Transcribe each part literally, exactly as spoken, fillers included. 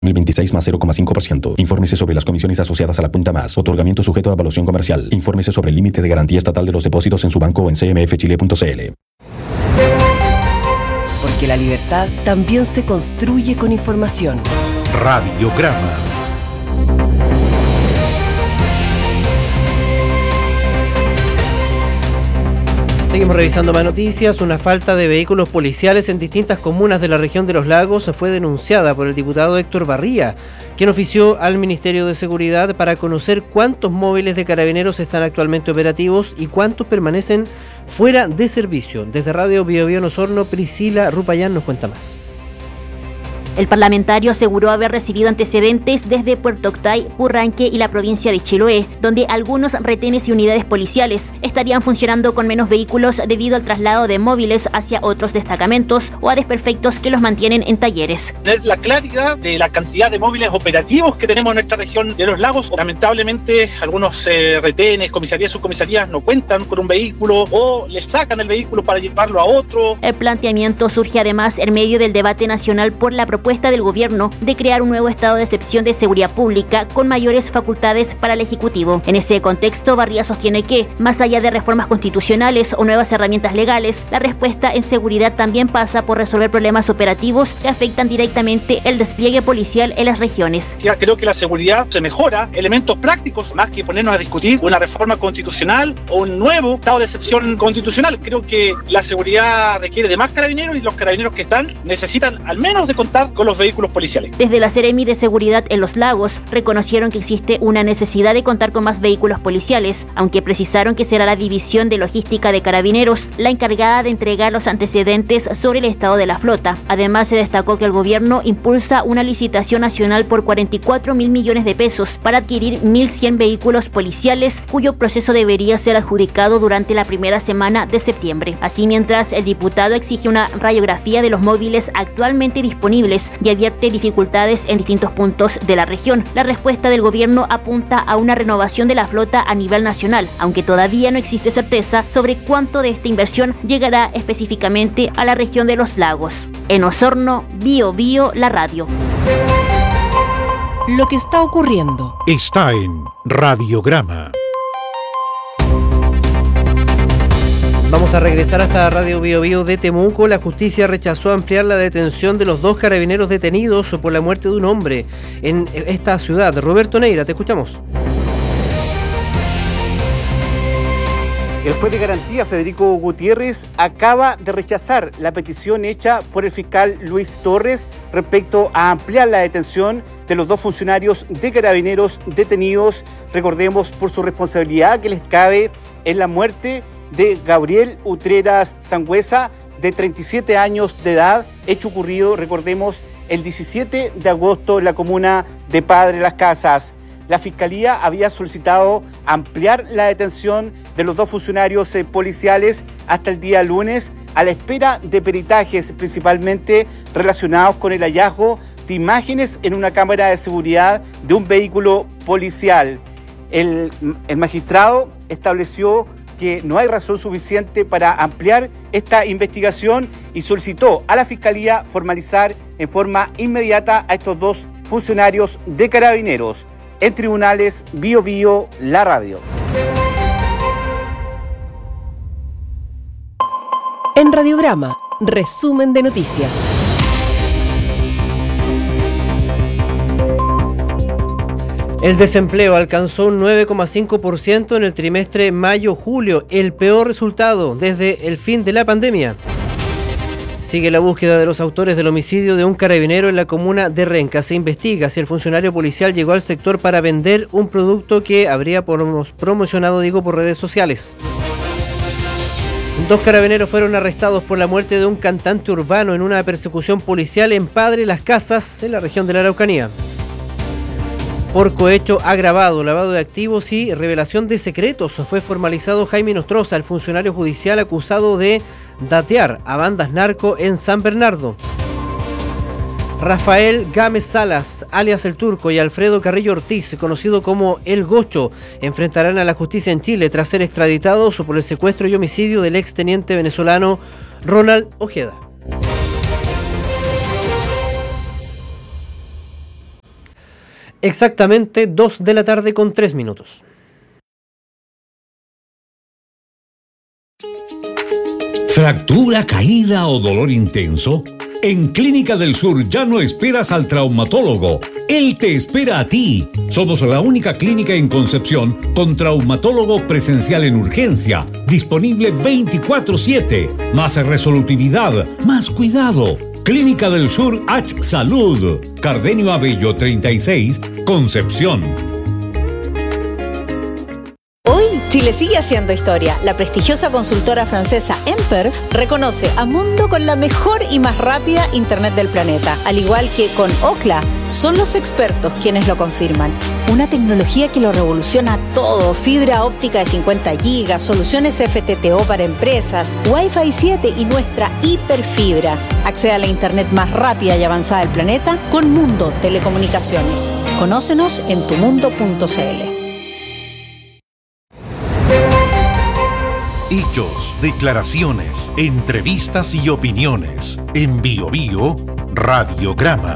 dos mil veintiséis más cero coma cinco por ciento. Infórmese sobre las comisiones asociadas a la cuenta más. Otorgamiento sujeto a evaluación comercial. Infórmese sobre el límite de garantía estatal de los depósitos en su banco o en c m f chile punto c l. Porque la libertad también se construye con información. Radiograma. Seguimos revisando más noticias. Una falta de vehículos policiales en distintas comunas de la región de Los Lagos fue denunciada por el diputado Héctor Barría, quien ofició al Ministerio de Seguridad para conocer cuántos móviles de carabineros están actualmente operativos y cuántos permanecen fuera de servicio. Desde Radio Bio Bio en Osorno, Priscila Rupayán nos cuenta más. El parlamentario aseguró haber recibido antecedentes desde Puerto Octay, Purranque y la provincia de Chiloé, donde algunos retenes y unidades policiales estarían funcionando con menos vehículos debido al traslado de móviles hacia otros destacamentos o a desperfectos que los mantienen en talleres. Tener la claridad de la cantidad de móviles operativos que tenemos en nuestra región de Los Lagos. Lamentablemente, algunos eh, retenes, comisarías, subcomisarías no cuentan con un vehículo o les sacan el vehículo para llevarlo a otro. El planteamiento surge además en medio del debate nacional por la propuesta propuesta del gobierno de crear un nuevo estado de excepción de seguridad pública con mayores facultades para el Ejecutivo. En ese contexto, Barría sostiene que, más allá de reformas constitucionales o nuevas herramientas legales, la respuesta en seguridad también pasa por resolver problemas operativos que afectan directamente el despliegue policial en las regiones. Ya creo que la seguridad se mejora, elementos prácticos, más que ponernos a discutir una reforma constitucional o un nuevo estado de excepción constitucional. Creo que la seguridad requiere de más carabineros y los carabineros que están necesitan al menos de contar con los vehículos policiales. Desde la Seremi de Seguridad en Los Lagos reconocieron que existe una necesidad de contar con más vehículos policiales, aunque precisaron que será la División de Logística de Carabineros la encargada de entregar los antecedentes sobre el estado de la flota. Además, se destacó que el gobierno impulsa una licitación nacional por cuarenta y cuatro mil millones de pesos para adquirir mil cien vehículos policiales, cuyo proceso debería ser adjudicado durante la primera semana de septiembre. Así, mientras el diputado exige una radiografía de los móviles actualmente disponibles y advierte dificultades en distintos puntos de la región, la respuesta del gobierno apunta a una renovación de la flota a nivel nacional, aunque todavía no existe certeza sobre cuánto de esta inversión llegará específicamente a la región de Los Lagos. En Osorno, Bio Bio, la radio. Lo que está ocurriendo está en Radiograma. Vamos a regresar hasta Radio Bio Bio de Temuco. La justicia rechazó ampliar la detención de los dos carabineros detenidos por la muerte de un hombre en esta ciudad. Roberto Neira, te escuchamos. El juez de garantía, Federico Gutiérrez, acaba de rechazar la petición hecha por el fiscal Luis Torres respecto a ampliar la detención de los dos funcionarios de carabineros detenidos, recordemos, por su responsabilidad que les cabe en la muerte de Gabriel Utreras Sangüesa, de treinta y siete años de edad, hecho ocurrido, recordemos, el diecisiete de agosto en la comuna de Padre Las Casas. La Fiscalía había solicitado ampliar la detención de los dos funcionarios eh, policiales hasta el día lunes, a la espera de peritajes principalmente relacionados con el hallazgo de imágenes en una cámara de seguridad de un vehículo policial. El, el magistrado estableció que no hay razón suficiente para ampliar esta investigación y solicitó a la Fiscalía formalizar en forma inmediata a estos dos funcionarios de carabineros. En tribunales, Bio Bio, la radio. En Radiograma, resumen de noticias. El desempleo alcanzó un nueve coma cinco por ciento en el trimestre mayo-julio, el peor resultado desde el fin de la pandemia. Sigue la búsqueda de los autores del homicidio de un carabinero en la comuna de Renca. Se investiga si el funcionario policial llegó al sector para vender un producto que habría promocionado, digo, por redes sociales. Dos carabineros fueron arrestados por la muerte de un cantante urbano en una persecución policial en Padre Las Casas, en la región de la Araucanía. Por cohecho agravado, lavado de activos y revelación de secretos, fue formalizado Jaime Nostroza, el funcionario judicial acusado de datear a bandas narco en San Bernardo. Rafael Gámez Salas, alias El Turco, y Alfredo Carrillo Ortiz, conocido como El Gocho, enfrentarán a la justicia en Chile tras ser extraditados por el secuestro y homicidio del exteniente venezolano Ronald Ojeda. Exactamente dos de la tarde con tres minutos. ¿Fractura, caída o dolor intenso? En Clínica del Sur ya no esperas al traumatólogo. Él te espera a ti. Somos la única clínica en Concepción con traumatólogo presencial en urgencia, disponible veinticuatro siete. Más resolutividad, más cuidado. Clínica del Sur H Salud. Cardenio Abello treinta y seis, Concepción. Hoy, Chile sigue haciendo historia. La prestigiosa consultora francesa Emperf reconoce a Mundo con la mejor y más rápida Internet del planeta. Al igual que con Ookla, son los expertos quienes lo confirman. Una tecnología que lo revoluciona todo. Fibra óptica de cincuenta gigas, soluciones F T T O para empresas, Wi-Fi siete y nuestra hiperfibra. Accede a la Internet más rápida y avanzada del planeta con Mundo Telecomunicaciones. Conócenos en tumundo punto c l. Hechos, declaraciones, entrevistas y opiniones. En Bio Bio, Radiograma.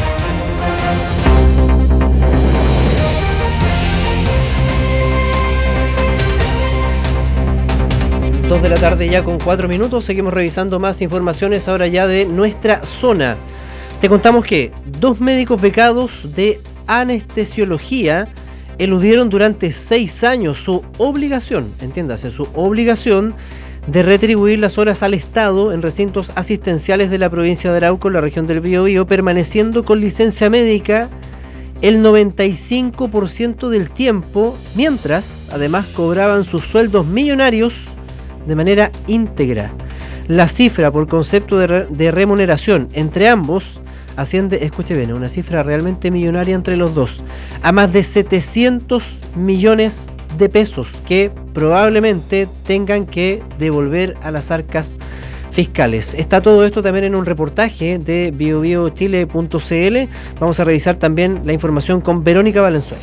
Dos de la tarde ya con cuatro minutos. Seguimos revisando más informaciones ahora ya de nuestra zona. Te contamos que dos médicos becados de anestesiología eludieron durante seis años su obligación, entiéndase, su obligación de retribuir las horas al Estado en recintos asistenciales de la provincia de Arauco, en la región del Biobío, permaneciendo con licencia médica el noventa y cinco por ciento del tiempo, mientras además cobraban sus sueldos millonarios de manera íntegra. La cifra por concepto de, re- de remuneración entre ambos asciende, escuche bien, una cifra realmente millonaria entre los dos, a más de setecientos millones de pesos que probablemente tengan que devolver a las arcas fiscales. Está todo esto también en un reportaje de bio bio chile punto c l. Vamos a revisar también la información con Verónica Valenzuela.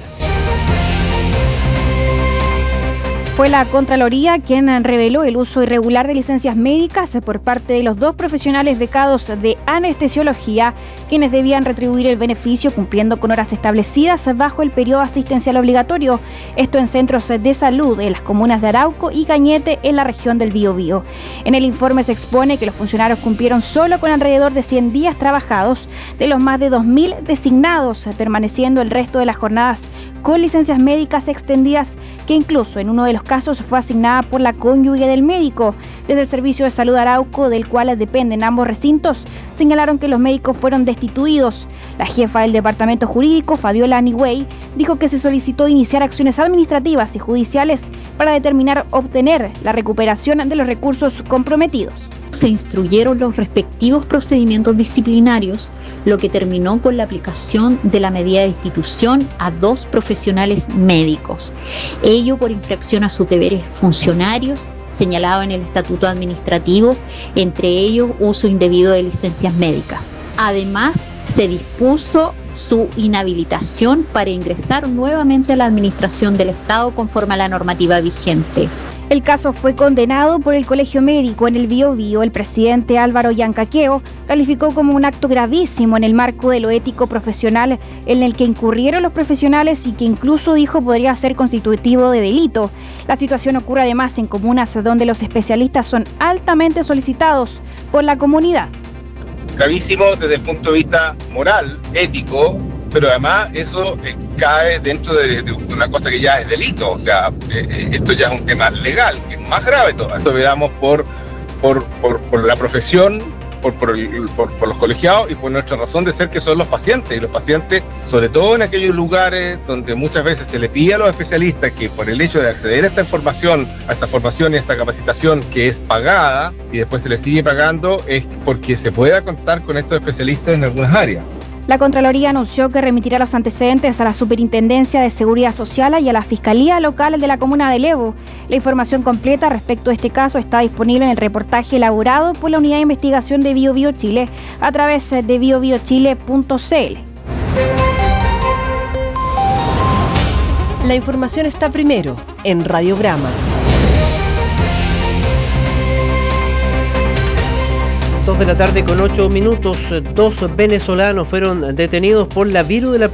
Fue la Contraloría quien reveló el uso irregular de licencias médicas por parte de los dos profesionales becados de anestesiología, quienes debían retribuir el beneficio cumpliendo con horas establecidas bajo el periodo asistencial obligatorio, esto en centros de salud en las comunas de Arauco y Cañete en la región del Biobío. En el informe se expone que los funcionarios cumplieron solo con alrededor de cien días trabajados de los más de dos mil designados, permaneciendo el resto de las jornadas con licencias médicas extendidas, que incluso en uno de los casos fue asignada por la cónyuge del médico. Desde el Servicio de Salud Arauco, del cual dependen ambos recintos, señalaron que los médicos fueron destituidos. La jefa del departamento jurídico, Fabiola Anigüey, dijo que se solicitó iniciar acciones administrativas y judiciales para determinar obtener la recuperación de los recursos comprometidos. Se instruyeron los respectivos procedimientos disciplinarios, lo que terminó con la aplicación de la medida de destitución a dos profesionales médicos. Ello por infracción a sus deberes funcionarios, señalado en el Estatuto Administrativo, entre ellos uso indebido de licencias médicas. Además, se dispuso su inhabilitación para ingresar nuevamente a la administración del Estado conforme a la normativa vigente. El caso fue condenado por el Colegio Médico en el Biobío. El presidente Álvaro Yancaqueo calificó como un acto gravísimo en el marco de lo ético profesional en el que incurrieron los profesionales y que incluso dijo podría ser constitutivo de delito. La situación ocurre además en comunas donde los especialistas son altamente solicitados por la comunidad. Gravísimo desde el punto de vista moral, ético, pero además eso eh, cae dentro de, de una cosa que ya es delito, o sea, eh, esto ya es un tema legal, que es más grave todo. Esto veamos por, por, por, por la profesión, por, por, el, por, por los colegiados y por nuestra razón de ser, que son los pacientes. Y los pacientes, sobre todo en aquellos lugares donde muchas veces se le pide a los especialistas que por el hecho de acceder a esta información, a esta formación y a esta capacitación que es pagada y después se le sigue pagando, es porque se pueda contar con estos especialistas en algunas áreas. La Contraloría anunció que remitirá los antecedentes a la Superintendencia de Seguridad Social y a la Fiscalía Local de la Comuna de Levo. La información completa respecto a este caso está disponible en el reportaje elaborado por la Unidad de Investigación de Bio Bio Chile a través de bio bio chile punto c l. La información está primero en Radiograma. dos de la tarde con ocho minutos. Dos venezolanos fueron detenidos por la virus de la